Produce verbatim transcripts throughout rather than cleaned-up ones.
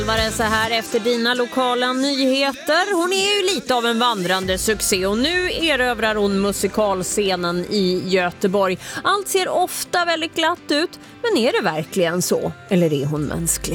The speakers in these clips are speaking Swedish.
Så här efter dina lokala nyheter. Hon är ju lite av en vandrande succé och nu erövrar hon musikalscenen i Göteborg. Allt ser ofta väldigt glatt ut, men är det verkligen så? Eller är hon mänsklig?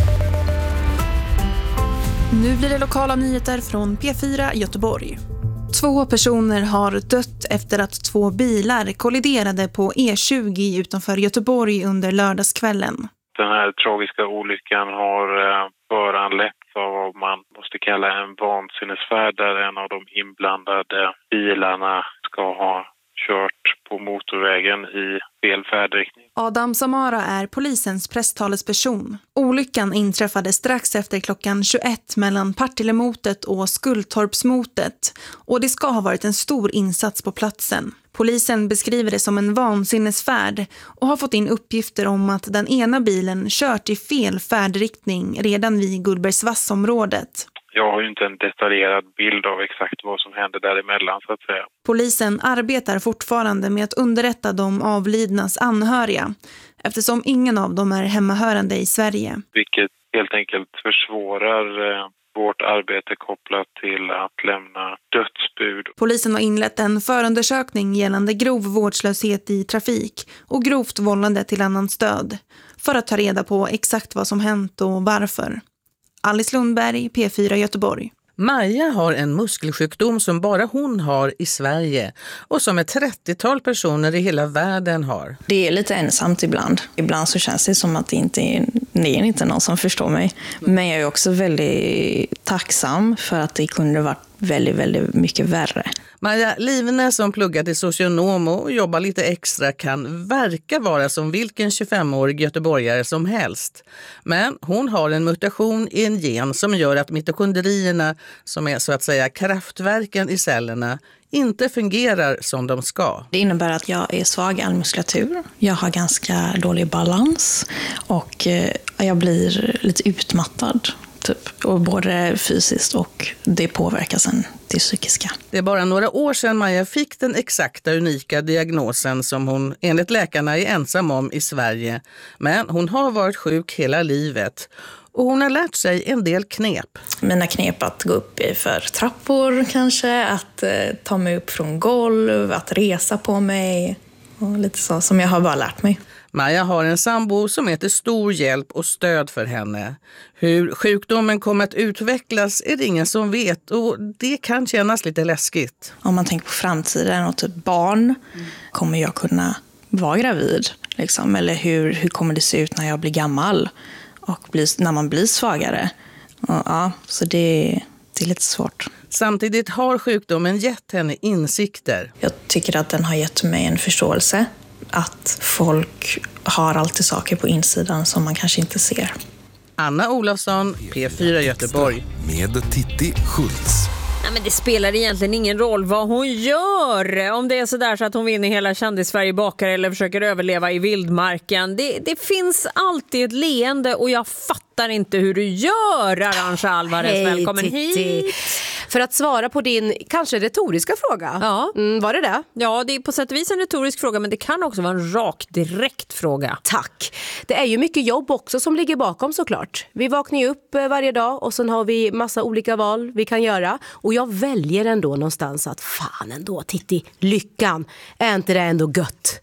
Nu blir det lokala nyheter från P fyra Göteborg. Två personer har dött efter att två bilar kolliderade på E tjugo utanför Göteborg under lördagskvällen. Den här tragiska olyckan har föranletts av vad man måste kalla en vansinnesfärd där en av de inblandade bilarna ska ha kört på motorvägen i fel färdriktning. Adam Samara är polisens presstalesperson. Olyckan inträffade strax efter klockan tjugoett mellan Partillemotet och Skulltorpsmotet och det ska ha varit en stor insats på platsen. Polisen beskriver det som en vansinnesfärd och har fått in uppgifter om att den ena bilen kört i fel färdriktning redan vid Gullbergsvassområdet. Jag har ju inte en detaljerad bild av exakt vad som hände däremellan så att säga. Polisen arbetar fortfarande med att underrätta de avlidnas anhöriga eftersom ingen av dem är hemmahörande i Sverige. Vilket helt enkelt försvårar eh, vårt arbete kopplat till att lämna dödsbud. Polisen har inlett en förundersökning gällande grov vårdslöshet i trafik och grovt vållande till annan stöd för att ta reda på exakt vad som hänt och varför. Alice Lundberg, P fyra Göteborg. Maja har en muskelsjukdom som bara hon har i Sverige och som ett trettiotal personer i hela världen har. Det är lite ensamt ibland. Ibland så känns det som att det inte är, det är inte någon som förstår mig. Men jag är också väldigt tacksam för att det kunde varit väldigt, väldigt mycket värre. Maja Livne som pluggar till socionom och jobbar lite extra kan verka vara som vilken tjugofemårig göteborgare som helst. Men hon har en mutation i en gen som gör att mitokondrierna, som är så att säga kraftverken i cellerna, inte fungerar som de ska. Det innebär att jag är svag i all muskulatur. Jag har ganska dålig balans och jag blir lite utmattad. Typ. Och både fysiskt och det påverkar sen det psykiska. Det är bara några år sedan Maja fick den exakta unika diagnosen som hon enligt läkarna är ensam om i Sverige. Men hon har varit sjuk hela livet och hon har lärt sig en del knep. Mina knep att gå upp för trappor kanske, att eh, ta mig upp från golv, att resa på mig och lite så som jag har bara lärt mig. Maja har en sambo som är till stor hjälp och stöd för henne. Hur sjukdomen kommer att utvecklas är det ingen som vet och det kan kännas lite läskigt. Om man tänker på framtiden och typ barn, mm. kommer jag kunna vara gravid? Liksom? Eller hur, hur kommer det se ut när jag blir gammal och blir, när man blir svagare? Och, ja, så det, det är lite svårt. Samtidigt har sjukdomen gett henne insikter. Jag tycker att den har gett mig en förståelse. Att folk har alltid saker på insidan som man kanske inte ser. Anna Olofsson, P fyra Göteborg. Med Titti Schultz. Nej, men det spelar egentligen ingen roll vad hon gör. Om det är så där så att hon vinner hela Kändis-Sverige bakar eller försöker överleva i vildmarken. Det, det finns alltid ett leende och jag fattar inte hur du gör, Arantxa Alvarez. Hej, välkommen Titti. hit. För att svara på din kanske retoriska fråga. Ja. Mm, var det det? Ja, det är på sätt och vis en retorisk fråga, men det kan också vara en rak, direkt fråga. Tack. Det är ju mycket jobb också som ligger bakom såklart. Vi vaknar ju upp varje dag och sen har vi massa olika val vi kan göra. Och jag väljer ändå någonstans att fan ändå, Titti, lyckan, är inte det ändå gött?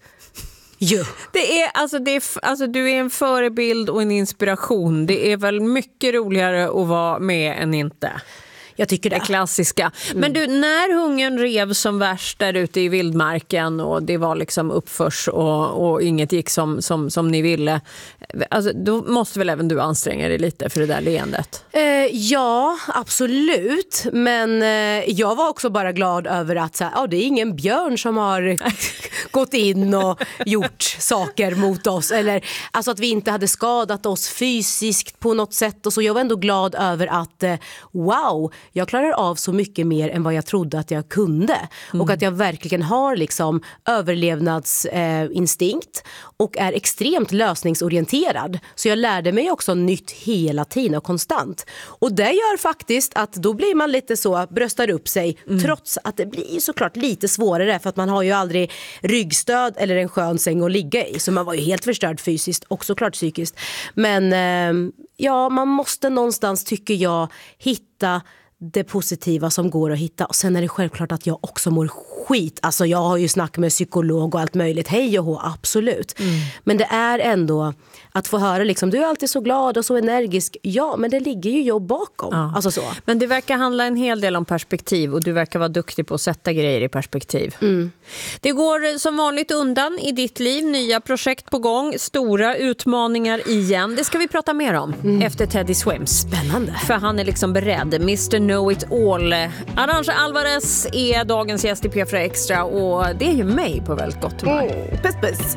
Jo. Det är, alltså, det är, alltså, du är en förebild och en inspiration. Det är väl mycket roligare att vara med än inte. Jag tycker det. Det klassiska. Mm. Men du, när hungern rev som värst där ute i vildmarken och det var liksom uppförs och, och inget gick som, som, som ni ville, alltså, då måste väl även du anstränga dig lite för det där leendet? Eh, ja, absolut. Men eh, jag var också bara glad över att så här, ja, det är ingen björn som har gått in och gjort saker mot oss. Eller alltså att vi inte hade skadat oss fysiskt på något sätt. Och så jag var ändå glad över att eh, wow, jag klarar av så mycket mer än vad jag trodde att jag kunde. Mm. Och att jag verkligen har liksom överlevnadsinstinkt eh, och är extremt lösningsorienterad. Så jag lärde mig också nytt hela tiden och konstant. Och det gör faktiskt att då blir man lite så, bröstar upp sig. Mm. Trots att det blir såklart lite svårare för att man har ju aldrig ryggstöd eller en skön säng att ligga i. Så man var ju helt förstörd fysiskt och såklart psykiskt. Men eh, ja, man måste någonstans, tycker jag, hitta det positiva som går att hitta. Och sen är det självklart att jag också mår skit. Alltså jag har ju snack med psykolog och allt möjligt. Hej och hå, absolut. Mm. Men det är ändå att få höra liksom, du är alltid så glad och så energisk. Ja, men det ligger ju jobb bakom. Ja. Alltså så. Men det verkar handla en hel del om perspektiv och du verkar vara duktig på att sätta grejer i perspektiv. Mm. Det går som vanligt undan i ditt liv. Nya projekt på gång. Stora utmaningar igen. Det ska vi prata mer om mm. efter Teddy Swims. Spännande. För han är liksom beredd. mister Know It All. Arantxa Alvarez är dagens gäst i P fyra Extra och det är ju mig på väldigt gott humör. Mm. Puss puss.